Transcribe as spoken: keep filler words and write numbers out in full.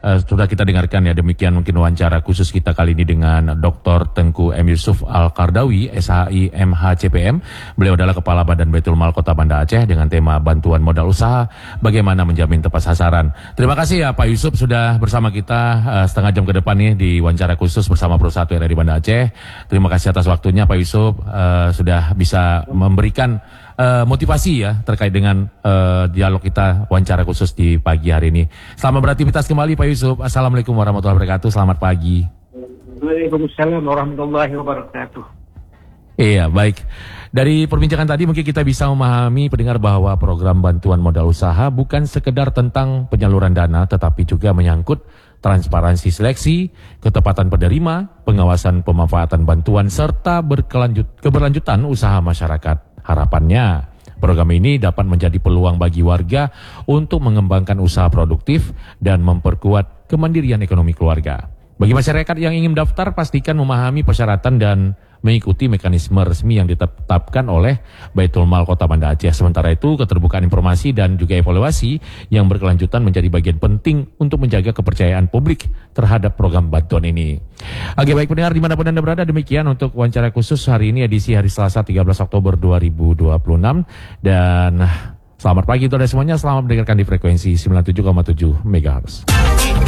uh, sudah kita dengarkan ya, demikian mungkin wawancara khusus kita kali ini dengan Doktor Tengku M. Yusuf Al-Qardawi, S H I M H C P M. Beliau adalah Kepala Badan Baitul Mal Kota Banda Aceh dengan tema bantuan modal usaha, bagaimana menjamin tepat sasaran. Terima kasih ya Pak Yusuf sudah bersama kita uh, setengah jam ke depan nih di wawancara khusus bersama Pro satu R R I Banda Aceh. Terima kasih atas waktunya Pak Yusuf, uh, sudah bisa memberikan Uh, motivasi ya terkait dengan uh, dialog kita wawancara khusus di pagi hari ini. Selamat beraktivitas kembali Pak Yusuf. Assalamualaikum warahmatullahi wabarakatuh. Selamat pagi. Waalaikumsalam warahmatullahi wabarakatuh. Iya, baik. Dari perbincangan tadi mungkin kita bisa memahami pendengar bahwa program bantuan modal usaha bukan sekedar tentang penyaluran dana, tetapi juga menyangkut transparansi seleksi, ketepatan penerima, pengawasan pemanfaatan bantuan, serta berkelanjut, keberlanjutan usaha masyarakat. Harapannya, program ini dapat menjadi peluang bagi warga untuk mengembangkan usaha produktif dan memperkuat kemandirian ekonomi keluarga. Bagi masyarakat yang ingin daftar, pastikan memahami persyaratan dan mengikuti mekanisme resmi yang ditetapkan oleh Baitul Mal Kota Banda Aceh. Sementara itu, keterbukaan informasi dan juga evaluasi yang berkelanjutan menjadi bagian penting untuk menjaga kepercayaan publik terhadap program bantuan ini. Oke, baik pendengar dimanapun Anda berada, demikian untuk wawancara khusus hari ini edisi hari Selasa tiga belas Oktober dua ribu dua puluh enam. Dan selamat pagi untuk Anda semuanya, selamat mendengarkan di frekuensi sembilan puluh tujuh koma tujuh megahertz.